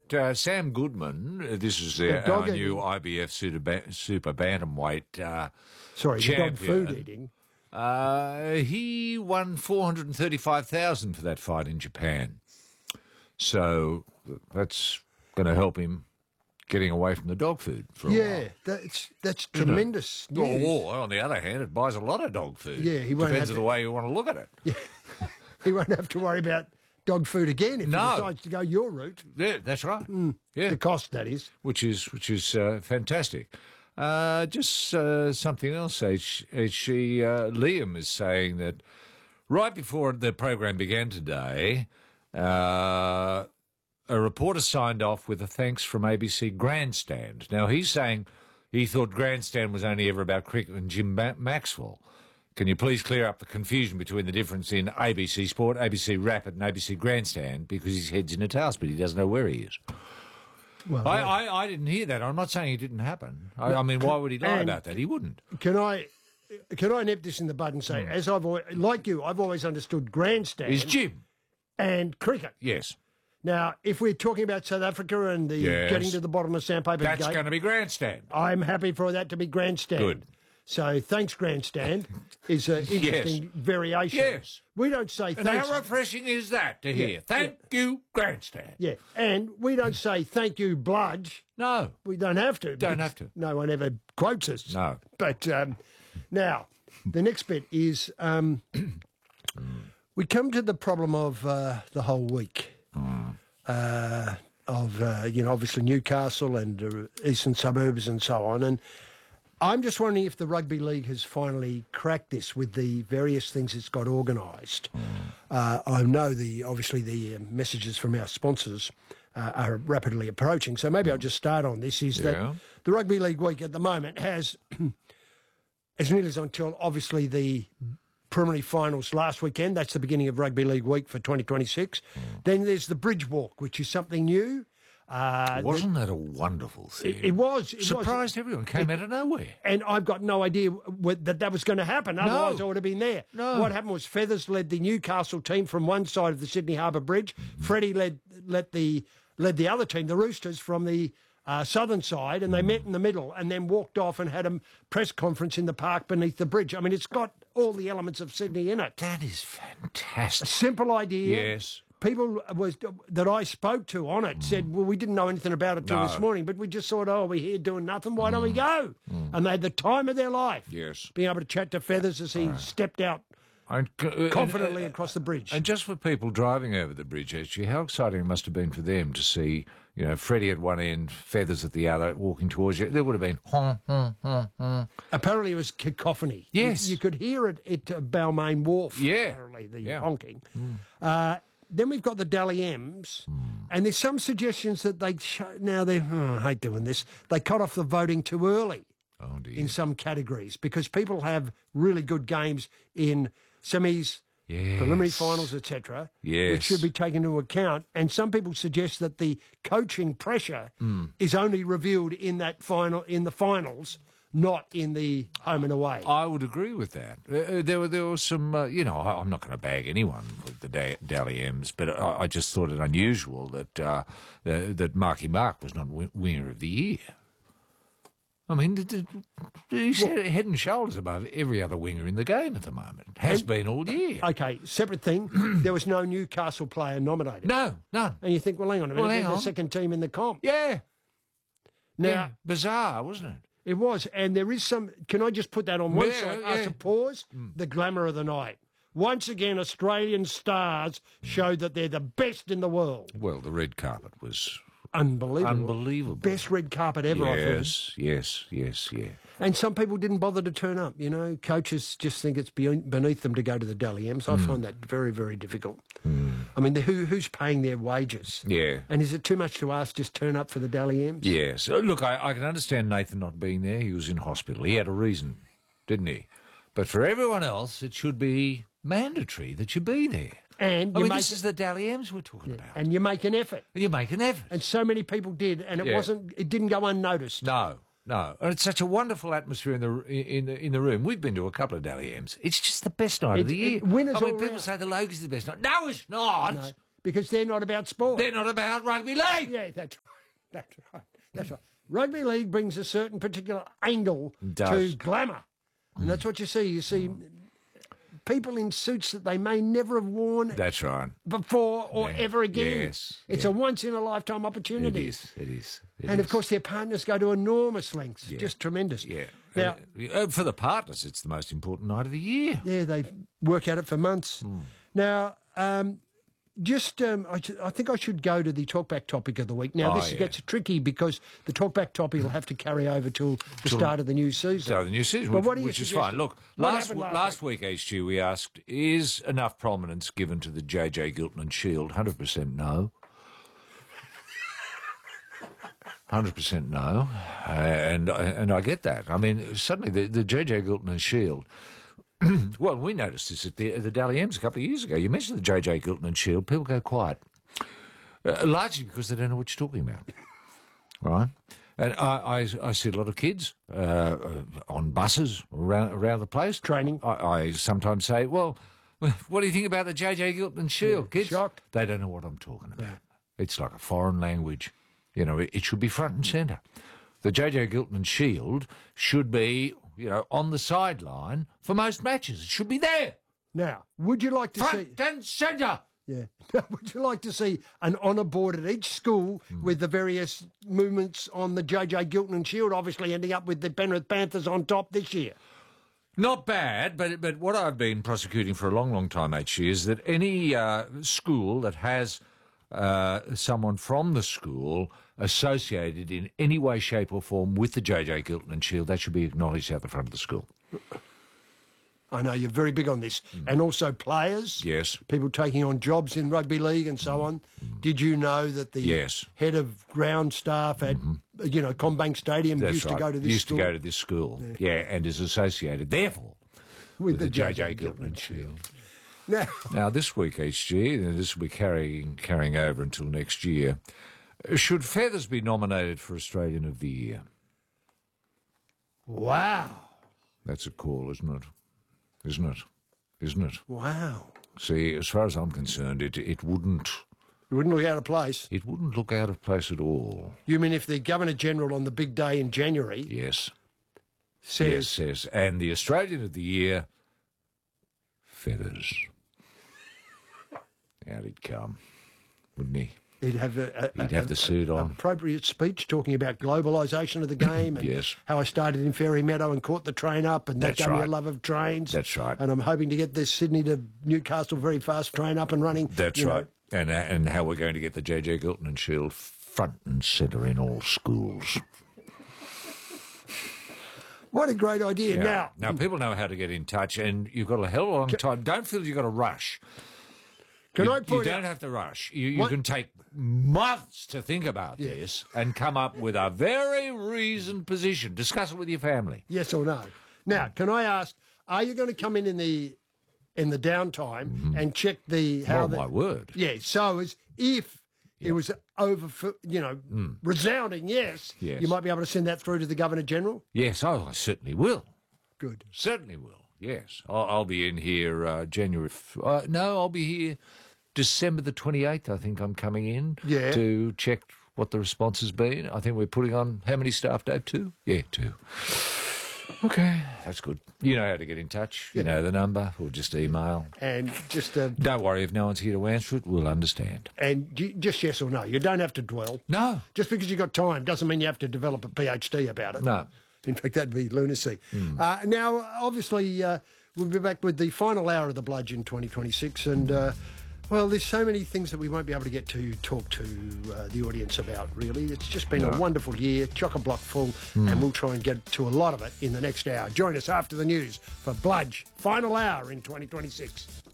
Sam Goodman, this is our new IBF super bantamweight Sorry, champion. the dog food eating. He won $435,000 for that fight in Japan. So that's going to help him getting away from the dog food for a while. Yeah, that's tremendous news. Or, on the other hand, it buys a lot of dog food. Yeah, he won't Depends have on the way you want to look at it. Yeah. He won't have to worry about dog food again if he decides to go your route. Yeah, that's right. Yeah, The cost, that is. which is fantastic. Just something else. Liam is saying that right before the program began today, a reporter signed off with a thanks from ABC Grandstand. Now, he's saying he thought Grandstand was only ever about cricket and Jim Maxwell. Can you please clear up the confusion between the difference in ABC Sport, ABC Rapid and ABC Grandstand, because his head's in a tailspin. He doesn't know where he is. Well, I didn't hear that. I'm not saying it didn't happen. I mean, why would he lie about that? He wouldn't. Can I nip this in the bud and say, as I've always understood Grandstand Is Jim. and cricket. Yes. Now, if we're talking about South Africa and the getting to the bottom of Sandpaper That's Gate, going to be Grandstand. I'm happy for that to be Grandstand. Good. So, thanks, Grandstand, is an interesting variation. Yes. We don't say And thanks. how refreshing is that to hear? Thank you, Grandstand. Yeah, and we don't say thank you, Bludge. No. We don't have to. Don't have to. No one ever quotes us. No. But now, the next bit is we come to the problem of the whole week. Obviously Newcastle and eastern suburbs and so on. And I'm just wondering if the Rugby League has finally cracked this with the various things it's got organised. I know obviously the messages from our sponsors are rapidly approaching, so maybe I'll just start on this, is that the Rugby League week at the moment has, as nearly as until obviously the preliminary finals last weekend, that's the beginning of Rugby League week for 2026. Then there's the Bridge Walk, which is something new. Wasn't that a wonderful thing? It was. Surprised everyone. Came out of nowhere. And I've got no idea that was going to happen. Otherwise, I would have been there. No. What happened was Feathers led the Newcastle team from one side of the Sydney Harbour Bridge. Freddie led the other team, the Roosters, from the southern side, and they met in the middle and then walked off and had a press conference in the park beneath the bridge. I mean, it's got all the elements of Sydney in it. That is A fantastic. simple idea. Yes. People that I spoke to on it said, well, we didn't know anything about it till this morning, but we just thought, we're here doing nothing. Why don't we go? And they had the time of their life. Yes. Being able to chat to Feathers as he stepped out confidently across the bridge. And just for people driving over the bridge, actually, how exciting it must have been for them to see, Freddie at one end, Feathers at the other, walking towards you. There would have been, Apparently it was cacophony. Yes. You could hear it at Balmain Wharf. Yeah. Apparently, the honking. Mm. Then we've got the Dally M's, and there's some suggestions that I hate doing this, they cut off the voting too early in some categories because people have really good games in semis, preliminary finals, etc., which should be taken into account. And some people suggest that the coaching pressure is only revealed in the finals, not in the home and away. I would agree with that. There was some, I'm not going to bag anyone with the Dally M's, but I just thought it unusual that Marky Mark was not winner of the year. I mean, he's head and shoulders above every other winger in the game at the moment. Has been all year. Okay, separate thing. There was no Newcastle player nominated. No. And you think, well, hang on a minute. They're the second team in the comp. Yeah. Now, bizarre, wasn't it? It was. And there is some... Can I just put that on one side? After pause, the glamour of the night. Once again, Australian stars showed that they're the best in the world. Well, the red carpet was... Unbelievable. Best red carpet ever, I've heard. Yes. And some people didn't bother to turn up, Coaches just think it's beneath them to go to the Dally M's. I find that very, very difficult. I mean, who's paying their wages? Yeah. And is it too much to ask just turn up for the Dally M's? Yes. Look, I can understand Nathan not being there. He was in hospital. He had a reason, didn't he? But for everyone else, it should be mandatory that you be there. And this is the Dally M's we're talking about. And you make an effort. And so many people did, and it didn't go unnoticed. No. And it's such a wonderful atmosphere in the room. We've been to a couple of Dally M's. It's just the best night of the year. People say the Logies is the best night. No, it's not. No, because they're not about sport. They're not about rugby league. Yeah, that's right. That's right. That's right. Rugby league brings a certain particular angle to glamour. And that's what you see. You see people in suits that they may never have worn That's right. before or ever again. Yes. It's a once-in-a-lifetime opportunity. It is. It is. And, of course, their partners go to enormous lengths. Just tremendous. Yeah. Now, For the partners, it's the most important night of the year. yeah, they work at it for months. Now, I think I should go to the talkback topic of the week. Now, this gets tricky because the talkback topic will have to carry over till the start of the new season. So the new season, But what do you which is suggest? fine. Look, What last happened last week, HG, we asked, is enough prominence given to the JJ Giltinan and Shield? 100% no. 100% no. And I get that. I mean, suddenly the JJ Giltinan and Shield... Well, we noticed this at the Dally M's a couple of years ago. You mentioned the JJ Giltinan and Shield, people go quiet. Largely because they don't know what you're talking about. Right? And I see a lot of kids on buses around the place. Training. I sometimes say, well, what do you think about the JJ Giltinan and Shield, kids? Shocked. They don't know what I'm talking about. It's like a foreign language. You know, it should be front and centre. The JJ Giltinan and Shield should be... on the sideline for most matches. It should be there. Now, would you like to see... Front and centre. Yeah. Would you like to see an honour board at each school with the various movements on the JJ Giltinan Shield, obviously ending up with the Penrith Panthers on top this year? Not bad, but what I've been prosecuting for a long, long time, HG, is that any school that has someone from the school associated in any way, shape or form with the JJ Giltinan Shield, that should be acknowledged out the front of the school. I know you're very big on this. And also players. Yes. People taking on jobs in rugby league and so on. Did you know that the head of ground staff at, Combank Stadium used to go to this school? Used to go to this school, and is associated, therefore, with the JJ Giltinan Shield. Now, this week, HG, and this will be carrying over until next year, should Feathers be nominated for Australian of the Year? Wow. That's a call, isn't it? Isn't it? Wow. See, as far as I'm concerned, it wouldn't... It wouldn't look out of place? It wouldn't look out of place at all. You mean if the Governor-General on the big day in January... Yes. Says... Yes. And the Australian of the Year, Feathers. Out he'd come, wouldn't he? He'd have the suit on. Appropriate speech talking about globalisation of the game and how I started in Fairy Meadow and caught the train up and that gave me a love of trains. That's right. And I'm hoping to get this Sydney to Newcastle very fast train up and running. That's right. And how we're going to get the JJ Giltinan Shield front and centre in all schools. What a great idea. Yeah. Now, people know how to get in touch and you've got a hell of a long time. Don't feel you've got to rush. You don't have to rush. You can take months to think about this and come up with a very reasoned position. Discuss it with your family. Yes or no. Now, can I ask, are you going to come in the downtime and check my word. Yeah, so if it was over, resounding yes, you might be able to send that through to the Governor-General? Yes, I certainly will. Good. Certainly will, yes. I'll be in here January... I'll be here December the 28th, I think I'm coming in to check what the response has been. I think we're putting on... How many staff, Dave? 2? Yeah, 2. Okay, that's good. You know how to get in touch. You know the number, or just email. And just... don't worry, if no one's here to answer it, we'll understand. And just yes or no. You don't have to dwell. No. Just because you've got time doesn't mean you have to develop a PhD about it. No. In fact, that'd be lunacy. Now, obviously, we'll be back with the final hour of the Bludge in 2026. And, there's so many things that we won't be able to get to talk to the audience about, really. It's just been a wonderful year, chock-a-block full, and we'll try and get to a lot of it in the next hour. Join us after the news for Bludge, final hour in 2026.